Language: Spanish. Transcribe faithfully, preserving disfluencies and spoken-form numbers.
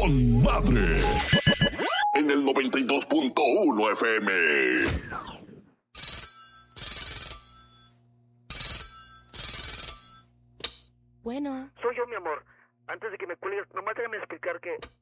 con madre. En el noventa y dos punto uno F M. Bueno. Soy yo, mi amor. Antes de que me cuelgues, nomás déjame explicar que